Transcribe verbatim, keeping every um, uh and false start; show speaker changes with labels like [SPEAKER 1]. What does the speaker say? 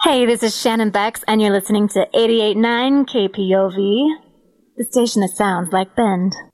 [SPEAKER 1] Hey, this is Shannon Bex, and you're listening to eighty-eight point nine K P O V, the station that sounds like Bend.